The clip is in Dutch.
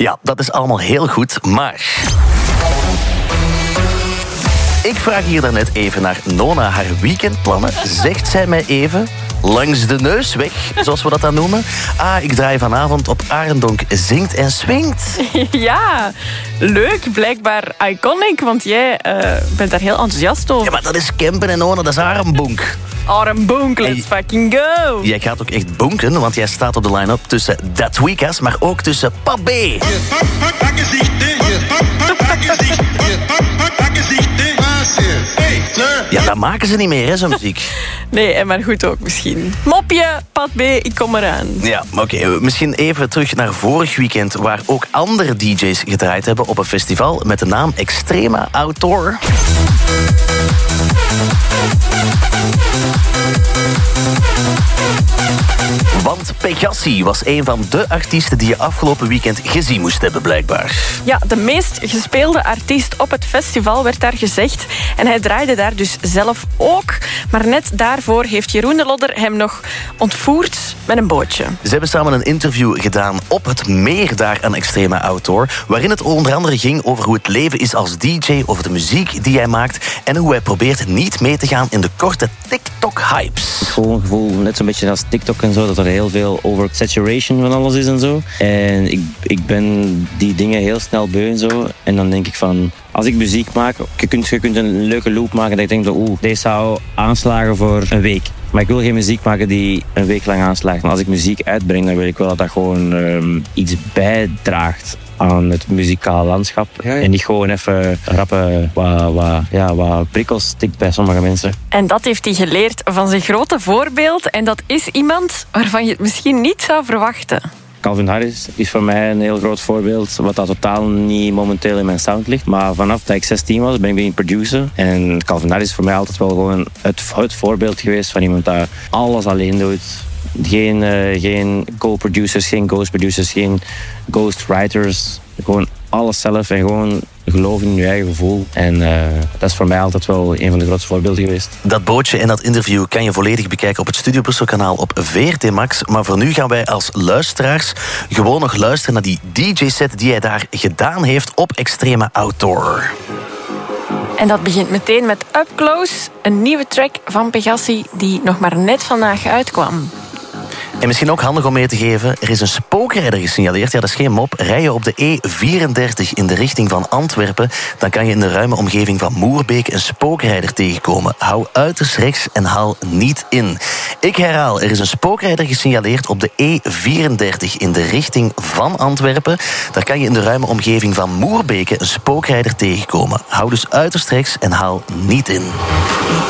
Ja, dat is allemaal heel goed, maar... Ik vraag hier daarnet even naar Nona haar weekendplannen. Zegt zij mij even, langs de neus weg, zoals we dat dan noemen. Ik draai vanavond op Arendonk zingt en swingt. Ja, leuk. Blijkbaar iconic, want jij bent daar heel enthousiast over. Ja, maar dat is campen en Nona, dat is Arendonk. Arendonk, let's fucking go. Jij gaat ook echt bonken, want jij staat op de line-up tussen Dat Weekend, maar ook tussen Pat B. Ja, dat maken ze niet meer, hè, zo'n muziek. Nee, maar goed ook misschien. Mopje, Pat B, ik kom eraan. Ja, oké. Misschien even terug naar vorig weekend, waar ook andere DJ's gedraaid hebben op een festival met de naam Extrema Outdoor. Want Pegassi was een van de artiesten die je afgelopen weekend gezien moest hebben, blijkbaar. Ja, de meest gespeelde artiest op het festival werd daar gezegd. En hij draaide daar dus zelf ook. Maar net daarvoor heeft Jeroen de Lodder hem nog ontvoerd met een bootje. Ze hebben samen een interview gedaan op het meer daar aan Extrema Outdoor, waarin het onder andere ging over hoe het leven is als DJ, over de muziek die hij maakt en hoe hij probeert niet mee te gaan in de korte TikTok-hypes. Het gevoel, net zo'n beetje als TikTok en zo, dat er heel veel oversaturation van alles is en zo. En ik ben die dingen heel snel beu en zo. En dan denk ik van, als ik muziek maak, je kunt een leuke loop maken dat ik denk dat deze zou aanslagen voor een week. Maar ik wil geen muziek maken die een week lang aanslaagt. Maar als ik muziek uitbreng, dan wil ik wel dat dat gewoon iets bijdraagt aan het muzikaal landschap. Ja. En niet gewoon even rappen wat prikkels stikt bij sommige mensen. En dat heeft hij geleerd van zijn grote voorbeeld. En dat is iemand waarvan je het misschien niet zou verwachten. Calvin Harris is voor mij een heel groot voorbeeld, wat dat totaal niet momenteel in mijn sound ligt. Maar vanaf dat ik 16 was, ben ik beginnen produceren. En Calvin Harris is voor mij altijd wel gewoon het voorbeeld geweest van iemand dat alles alleen doet. Geen co-producers, geen ghost producers, geen ghost writers. Gewoon alles zelf en gewoon geloof in je eigen gevoel. En dat is voor mij altijd wel een van de grootste voorbeelden geweest. Dat bootje en dat interview kan je volledig bekijken op het Studio Brussel kanaal op VRT Max. Maar voor nu gaan wij als luisteraars gewoon nog luisteren naar die DJ-set die hij daar gedaan heeft op Extrema Outdoor. En dat begint meteen met Up Close, een nieuwe track van Pegassi die nog maar net vandaag uitkwam. En misschien ook handig om mee te geven, er is een spookrijder gesignaleerd. Ja, dat is geen mop. Rij je op de E34 in de richting van Antwerpen, dan kan je in de ruime omgeving van Moerbeek een spookrijder tegenkomen. Hou uiterst rechts en haal niet in. Ik herhaal, er is een spookrijder gesignaleerd op de E34 in de richting van Antwerpen. Daar kan je in de ruime omgeving van Moerbeke een spookrijder tegenkomen. Hou dus uiterst rechts en haal niet in.